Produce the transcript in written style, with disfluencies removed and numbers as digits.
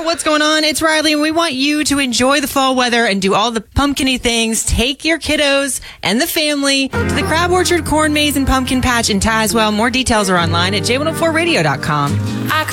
Report. What's going on? It's Riley, and we want you to enjoy the fall weather and do all the pumpkin-y things. Take your kiddos and the family to the Crab Orchard, Corn Maze, and Pumpkin Patch in Tazewell. More details are online at j104radio.com.